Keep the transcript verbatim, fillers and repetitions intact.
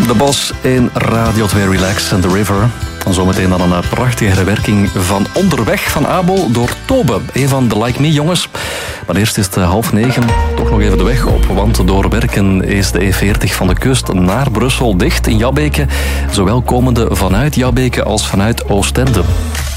De Bos in Radio twee Relax and the River. En zometeen dan een prachtige herwerking van Onderweg van Abel door Tobe, een van de Like Me jongens. Maar eerst is het half negen, toch nog even de weg op, want door werken is de E veertig van de kust naar Brussel dicht in Jabbeke, zowel komende vanuit Jabbeke als vanuit Oostende.